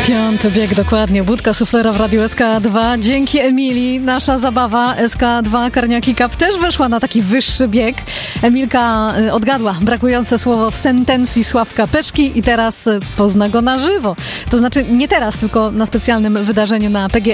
Piąty bieg dokładnie. Budka suflera w Radiu SK2. Dzięki Emilii nasza zabawa SK2 Karniaki Cup też weszła na taki wyższy bieg. Emilka odgadła brakujące słowo w sentencji Sławka Peszki i teraz pozna go na żywo. To znaczy nie teraz, tylko na specjalnym wydarzeniu na PGE